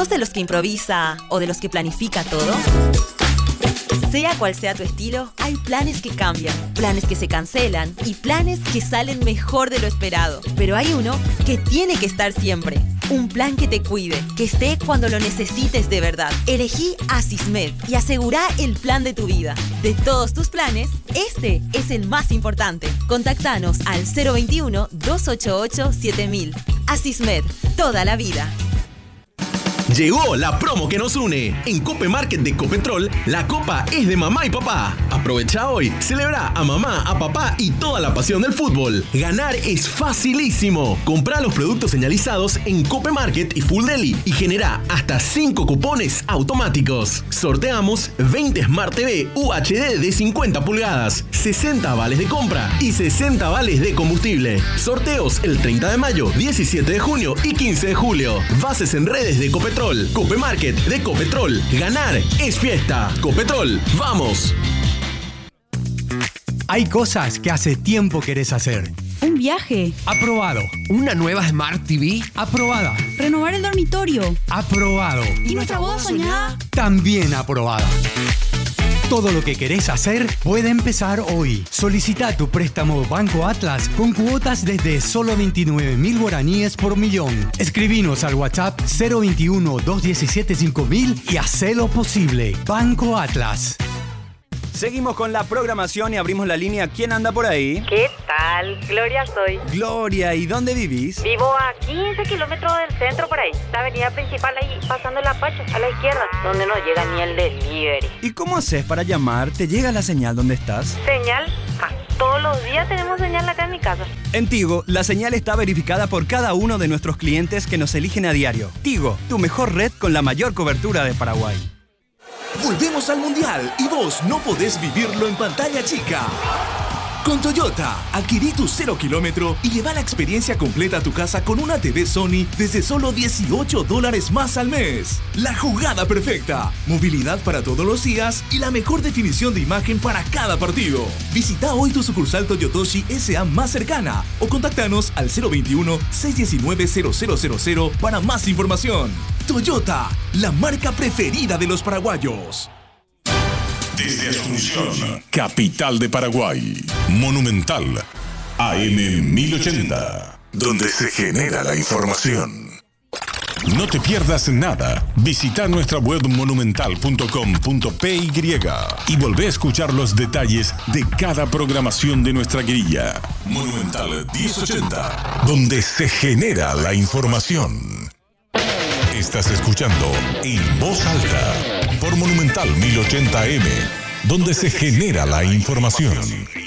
¿Sos de los que improvisa o de los que planifica todo? Sea cual sea tu estilo, hay planes que cambian, planes que se cancelan y planes que salen mejor de lo esperado. Pero hay uno que tiene que estar siempre. Un plan que te cuide, que esté cuando lo necesites de verdad. Elegí Asismed y asegura el plan de tu vida. De todos tus planes, este es el más importante. Contactanos al 021-288-7000. Asismed, toda la vida. Llegó la promo que nos une. En Cope Market de Copetrol, la copa es de mamá y papá. Aprovecha hoy, celebra a mamá, a papá y toda la pasión del fútbol. Ganar es facilísimo. Compra los productos señalizados en Cope Market y Full Deli y genera hasta 5 cupones automáticos. Sorteamos 20 Smart TV UHD de 50 pulgadas, 60 vales de compra y 60 vales de combustible. Sorteos el 30 de mayo, 17 de junio y 15 de julio. Bases en redes de Copetrol. Cope Market de Copetrol. Ganar es fiesta. Copetrol, ¡vamos! Hay cosas que hace tiempo querés hacer. Un viaje. Aprobado. Una nueva Smart TV. Aprobada. Renovar el dormitorio. Aprobado. ¿Y nuestra boda soñada? También aprobada. Todo lo que querés hacer puede empezar hoy. Solicita tu préstamo Banco Atlas con cuotas desde solo 29.000 guaraníes por millón. Escribinos al WhatsApp 021-217-5000 y hacelo posible. Banco Atlas. Seguimos con la programación y abrimos la línea. ¿Quién anda por ahí? ¿Qué tal? Gloria soy. Gloria, ¿y dónde vivís? Vivo a 15 kilómetros del centro por ahí. La avenida principal ahí, pasando el Apache, a la izquierda, donde no llega ni el delivery. ¿Y cómo haces para llamar? ¿Te llega la señal donde estás? ¿Señal? Todos los días tenemos señal acá en mi casa. En Tigo, la señal está verificada por cada uno de nuestros clientes que nos eligen a diario. Tigo, tu mejor red con la mayor cobertura de Paraguay. Volvemos al Mundial y vos no podés vivirlo en pantalla chica. Con Toyota, adquirí tu 0 kilómetro y lleva la experiencia completa a tu casa con una TV Sony desde solo $18 más al mes. La jugada perfecta, movilidad para todos los días y la mejor definición de imagen para cada partido. Visita hoy tu sucursal Toyotoshi SA más cercana o contactanos al 021-619-0000 para más información. Toyota, la marca preferida de los paraguayos. Desde Asunción, capital de Paraguay, Monumental, AM 1080, donde se genera la información. No te pierdas nada. Visita nuestra web monumental.com.py y volvé a escuchar los detalles de cada programación de nuestra grilla. Monumental 1080, donde se genera la información. Estás escuchando En Voz Alta por Monumental 1080M, donde se genera la información.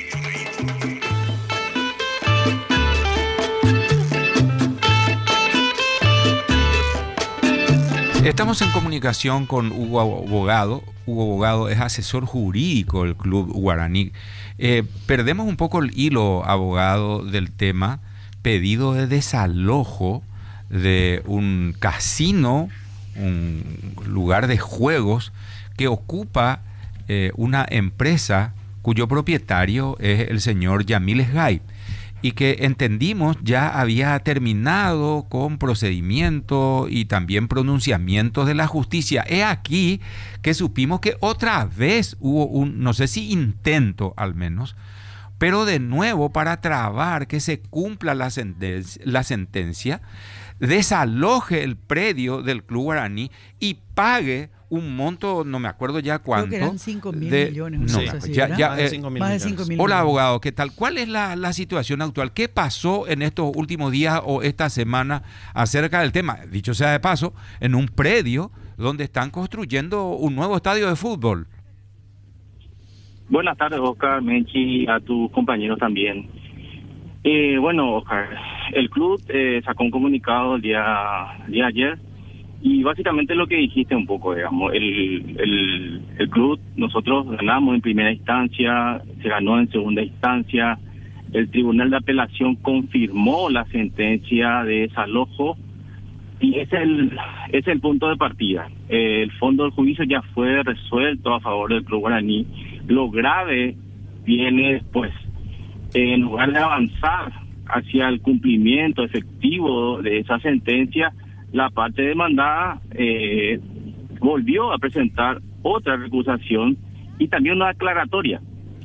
Estamos en comunicación con Hugo Abogado. Hugo Abogado es asesor jurídico del Club Guaraní. Perdemos un poco el hilo, abogado, del tema pedido de desalojo de un casino, un lugar de juegos que ocupa una empresa cuyo propietario es el señor Yamil Esgay y que entendimos ya había terminado con procedimiento y también pronunciamientos de la justicia. He aquí que supimos que otra vez hubo un, no sé si intento al menos, pero de nuevo para trabar que se cumpla la sentencia, desaloje el predio del Club Guaraní y pague un monto, no me acuerdo ya cuánto. Creo que eran 5.000 millones. No, sí, así, más de 5.000 millones. Hola, abogado, ¿qué tal? ¿Cuál es la situación actual? ¿Qué pasó en estos últimos días o esta semana acerca del tema? Dicho sea de paso, en un predio donde están construyendo un nuevo estadio de fútbol. Buenas tardes, Oscar, Menchi, a tus compañeros también. Bueno, Oscar, el club sacó un comunicado el día de ayer y básicamente lo que dijiste un poco, digamos, el club, nosotros ganamos en primera instancia, se ganó en segunda instancia, el Tribunal de Apelación confirmó la sentencia de desalojo y ese es el punto de partida. El fondo del juicio ya fue resuelto a favor del Club Guaraní. Lo grave viene después. En lugar de avanzar hacia el cumplimiento efectivo de esa sentencia, la parte demandada volvió a presentar otra recusación y también una aclaratoria.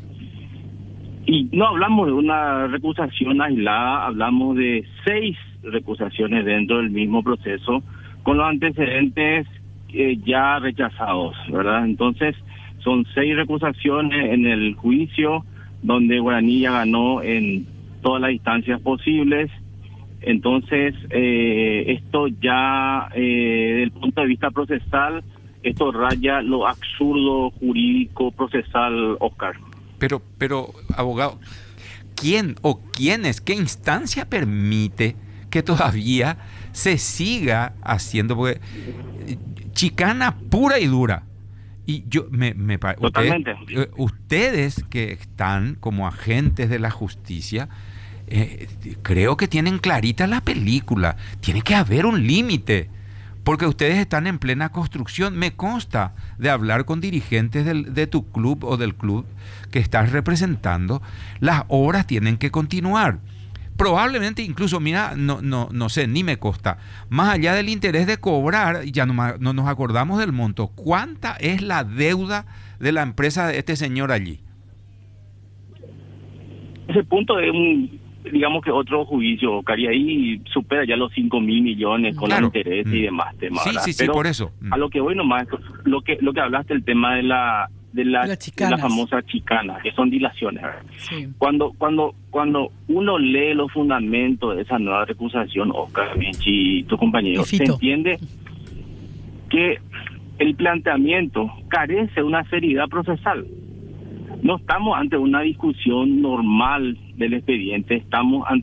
Y no hablamos de una recusación aislada, hablamos de 6 recusaciones dentro del mismo proceso, con los antecedentes ya rechazados, ¿verdad? Entonces, son 6 recusaciones en el juicio, donde Guaraní ya ganó en todas las instancias posibles. Entonces, esto ya, desde el punto de vista procesal, esto raya lo absurdo jurídico procesal, Oscar. Pero, abogado, ¿quién o quiénes, qué instancia permite que todavía se siga haciendo? Porque chicana pura y dura. Y yo ustedes que están como agentes de la justicia, creo que tienen clarita la película. Tiene que haber un límite, porque ustedes están en plena construcción. Me consta de hablar con dirigentes de tu club o del club que estás representando. Las obras tienen que continuar. Probablemente incluso, mira, no sé, ni me consta. Más allá del interés de cobrar, ya no nos acordamos del monto. ¿Cuánta es la deuda de la empresa de este señor allí? Ese punto es digamos que otro juicio, Oscar, y ahí supera ya los 5.000 millones con los intereses y demás temas. Sí, pero por eso. A lo que voy nomás, lo que hablaste, el tema de la famosa chicana, que son dilaciones. Sí. Cuando uno lee los fundamentos de esa nueva recusación, Oscar, Menchi y tu compañero, se entiende que el planteamiento carece de una seriedad procesal. No estamos ante una discusión normal del expediente, estamos ante